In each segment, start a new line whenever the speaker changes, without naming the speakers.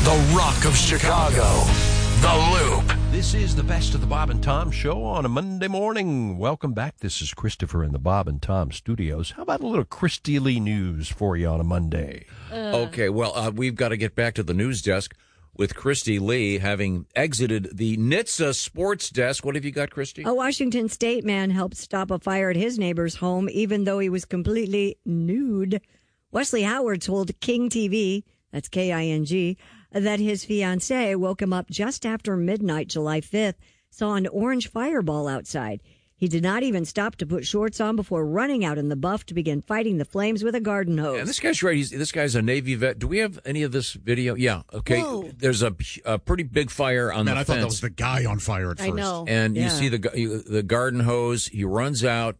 the rock of Chicago, The Loop.
This is the best of the Bob and Tom show on a Monday morning. Welcome back. This is Christopher in the Bob and Tom studios. How about a little Christy Lee news for you on a Monday?
Okay, well, we've got to get back to the news desk with Christy Lee having exited the NHTSA sports desk. What have you got, Christy?
A Washington State man helped stop a fire at his neighbor's home, even though he was completely nude. Wesley Howard told King TV, that's King, that his fiancée woke him up just after midnight, July 5th, saw an orange fireball outside. He did not even stop to put shorts on before running out in the buff to begin fighting the flames with a garden hose.
And this guy's right. This guy's a Navy vet. Do we have any of this video? Yeah. Okay.
Whoa.
There's a pretty big fire on the fence.
I thought that was the guy on fire at first.
I know.
And
Yeah.
you see the garden hose. He runs out,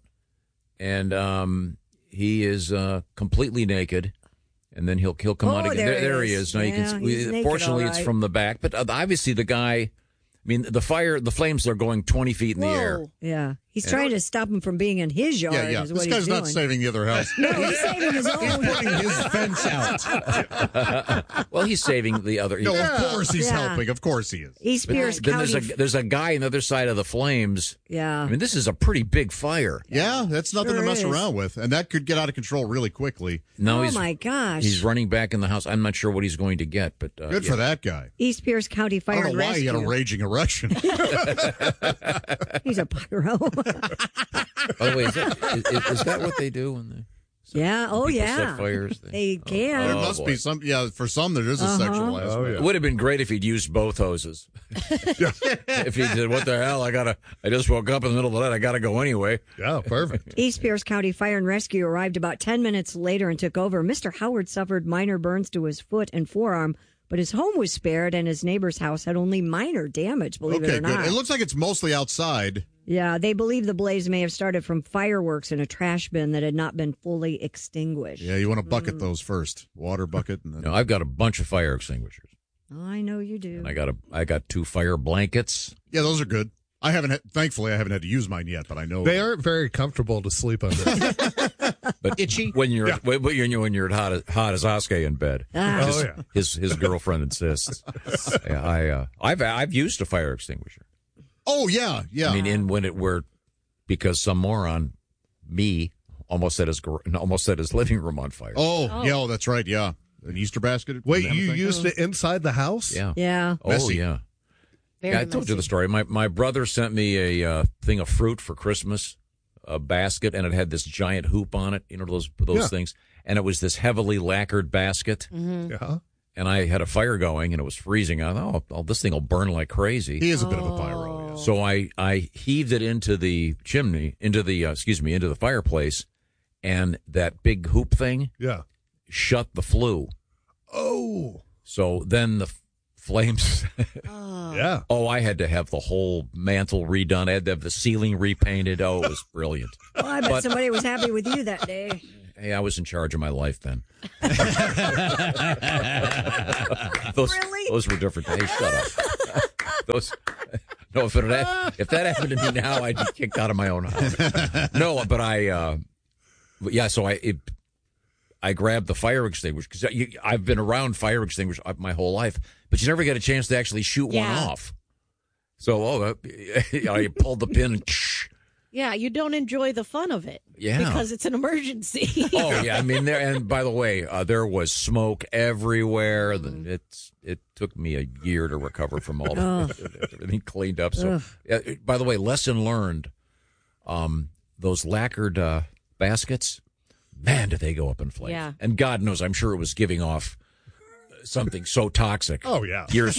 and he is completely naked. And then he'll come out again. There he is. Now you can
he's
see.
naked,
Fortunately,
all
it's
right.
from the back. But obviously, the guy. I mean, the flames are going 20 feet in the air.
Yeah. He's trying to stop him from being in his yard.
Yeah.
Is what
This
he's
guy's
doing.
not saving the other house.
No, he's saving his own.
Putting his fence out.
Well, he's saving the other.
No, of course he's
Yeah.
helping. Of course he is.
East
But
Pierce
then
County.
there's a guy on the other side of the flames.
Yeah.
I mean, this is a pretty big fire.
Yeah, that's nothing
Sure
to mess
is.
around with. And that could get out of control really quickly.
No,
Oh, my gosh.
He's running back in the house. I'm not sure what he's going to get, but
Good for that guy.
East Pierce County
I
Fire
don't
and
know why he had a
Rescue.
raging erection.
He's a pyro.
By the way, is that what they do when
Yeah. Oh,
people
yeah.
set fires?
They can.
There
Oh,
must
boy.
be some. Yeah, for some there is a sexual aspect.
It would have been great if he'd used both hoses. If he said, "What the hell? I just woke up in the middle of the night. I gotta go anyway."
Yeah, perfect.
East Pierce County Fire and Rescue arrived about 10 minutes later and took over. Mr. Howard suffered minor burns to his foot and forearm, but his home was spared and his neighbor's house had only minor damage, believe it
Okay,
or
good.
not.
It looks like it's mostly outside.
Yeah, they believe the blaze may have started from fireworks in a trash bin that had not been fully extinguished.
Yeah, you want to bucket those first. Water bucket. And then...
No, I've got a bunch of fire extinguishers,
Oh, I know you do.
and I got 2 fire blankets.
Yeah, those are good. Thankfully, I haven't had to use mine yet, but I know
They aren't very comfortable to sleep under.
But itchy when you're hot as Oskay in bed.
Oh, yeah.
His girlfriend insists. Yeah, I've used a fire extinguisher.
Oh yeah.
I mean, because some moron, me, almost set his living room on fire.
Oh, that's right. Yeah, an Easter basket.
Wait,
Kind of
you
thing?
used it inside the house?
Yeah.
Yeah.
Oh
Messy.
yeah.
Very
Yeah, I told you
messy.
the story. My brother sent me a thing of fruit for Christmas, a basket, and it had this giant hoop on it. You know those
Yeah.
things, and it was this heavily lacquered basket.
Yeah.
And I had a fire going, and it was freezing. I thought, oh, this thing will burn like crazy.
He is a bit of a pyro. Yeah.
So I heaved it into the chimney, into the fireplace, and that big hoop thing
Yeah.
shut the flue.
Oh.
So then the flames.
Yeah.
Oh, I had to have the whole mantle redone. I had to have the ceiling repainted. Oh, it was brilliant.
Well, I bet somebody was happy with you that day.
Hey, I was in charge of my life then.
Really?
Those were different days. Shut up. No, if that happened to me now, I'd be kicked out of my own house. No, but so I grabbed the fire extinguisher because I've been around fire extinguishers my whole life, but you never get a chance to actually shoot one off. So, I pulled the pin and
Yeah, you don't enjoy the fun of it.
Yeah.
Because it's an emergency.
oh yeah, I mean and by the way, there was smoke everywhere. It took me a year to recover from all everything cleaned up. So, by the way, lesson learned. Those lacquered baskets, man, did they go up in flames?
Yeah.
And God knows, I'm sure it was giving off something so toxic.
Oh, yeah.
Years